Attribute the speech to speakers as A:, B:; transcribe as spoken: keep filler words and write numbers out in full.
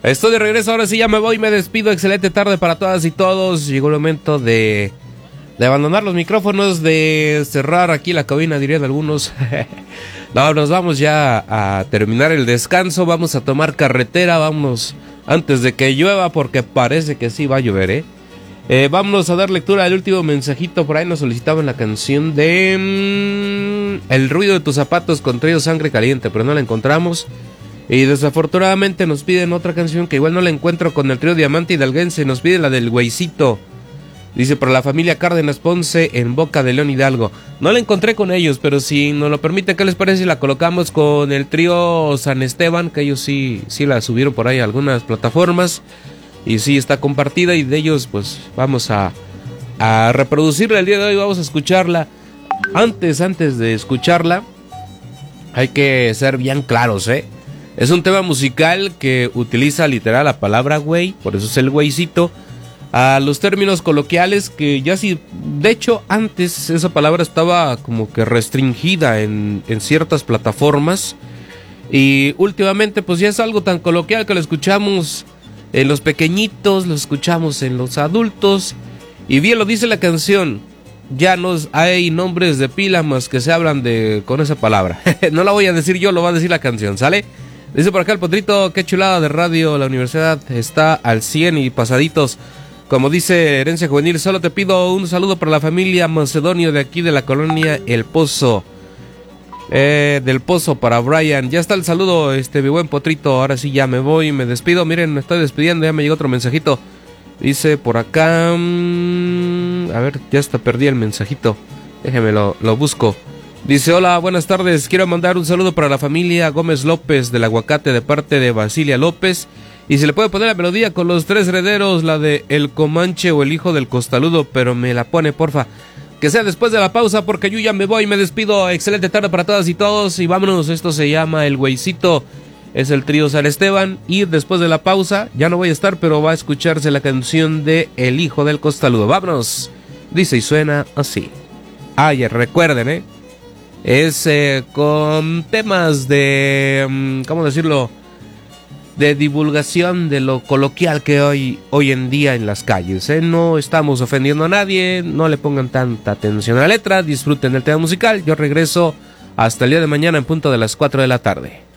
A: Estoy de regreso, ahora sí ya me voy, me despido. Excelente tarde para todas y todos. Llegó el momento de, de abandonar los micrófonos, de cerrar aquí la cabina, dirían algunos. No, nos vamos ya a terminar el descanso, vamos a tomar carretera, vamos antes de que llueva, porque parece que sí va a llover, ¿eh? Eh, vámonos a dar lectura al último mensajito. Por ahí nos solicitaban la canción de mmm, El ruido de tus zapatos con Trío Sangre Caliente, pero no la encontramos. Y desafortunadamente nos piden otra canción que igual no la encuentro con el Trío Diamante Hidalguense. Nos pide la del Güeycito. Dice, para la familia Cárdenas Ponce en Boca de León Hidalgo. No la encontré con ellos, pero si nos lo permite, ¿qué les parece si la colocamos con el Trío San Esteban? Que ellos sí, sí la subieron por ahí a algunas plataformas. Y sí está compartida, y de ellos pues vamos a, a reproducirla el día de hoy. Vamos a escucharla. Antes, antes de escucharla, hay que ser bien claros, ¿eh? Es un tema musical que utiliza literal la palabra güey, por eso es el güeycito, a los términos coloquiales que ya sí, de hecho antes esa palabra estaba como que restringida en, en ciertas plataformas, y últimamente pues ya es algo tan coloquial que lo escuchamos en los pequeñitos, lo escuchamos en los adultos, y bien lo dice la canción, ya no hay nombres de pila más que se hablan de con esa palabra. No la voy a decir yo, lo va a decir la canción, ¿sale? Dice por acá el Potrito, qué chulada de radio, la universidad está al cien y pasaditos. Como dice Herencia Juvenil, solo te pido un saludo para la familia Macedonio de aquí de la colonia El Pozo. Eh, del Pozo para Brian. Ya está el saludo, este mi buen Potrito. Ahora sí ya me voy, me despido. Miren, me estoy despidiendo, ya me llegó otro mensajito. Dice por acá... Mmm, a ver, ya hasta perdí el mensajito. Déjeme lo, lo busco. Dice, hola, buenas tardes, quiero mandar un saludo para la familia Gómez López del Aguacate de parte de Basilia López. Y se le puede poner la melodía con los tres herederos, la de El Comanche o El Hijo del Costaludo, pero me la pone, porfa. Que sea después de la pausa, porque yo ya me voy, me despido. Excelente tarde para todas y todos, y vámonos. Esto se llama El Güeycito, es el Trío San Esteban. Y después de la pausa, ya no voy a estar, pero va a escucharse la canción de El Hijo del Costaludo. Vámonos. Dice y suena así. Ah, ya recuerden, ¿eh? Es eh, con temas de, ¿cómo decirlo?, de divulgación de lo coloquial que hoy, hoy en día en las calles, ¿eh? No estamos ofendiendo a nadie, no le pongan tanta atención a la letra, disfruten del tema musical. Yo regreso hasta el día de mañana en punto de las cuatro de la tarde.